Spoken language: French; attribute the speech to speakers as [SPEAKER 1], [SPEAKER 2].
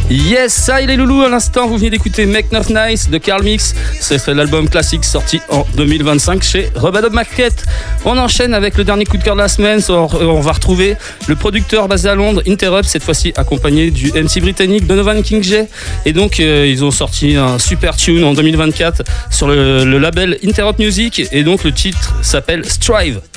[SPEAKER 1] Yes, ça il est loulou. À l'instant, vous venez d'écouter Make Not Nice de Carl Mix. C'est l'album classique sorti en 2025 chez Rub-a-Dub Market. On enchaîne avec le dernier coup de cœur de la semaine. On va retrouver le producteur basé à Londres, Interrupt, cette fois-ci accompagné du MC britannique Donovan King J. Et donc, ils ont sorti un super tune en 2024 sur le label Interrupt Music. Et donc, le titre s'appelle Strive.